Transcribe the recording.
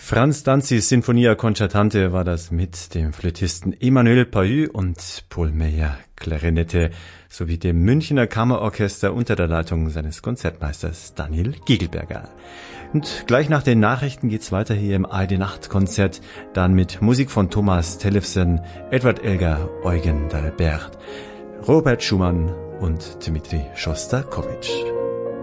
Franz Danzis Sinfonia Concertante war das mit dem Flötisten Emmanuel Pahud und Paul Meyer Klarinette sowie dem Münchner Kammerorchester unter der Leitung seines Konzertmeisters Daniel Gigelberger. Und gleich nach den Nachrichten geht's weiter hier im ARD-Nachtkonzert, dann mit Musik von Thomas Tellefsen, Edward Elgar, Eugen d'Albert, Robert Schumann und Dmitri Schostakowitsch.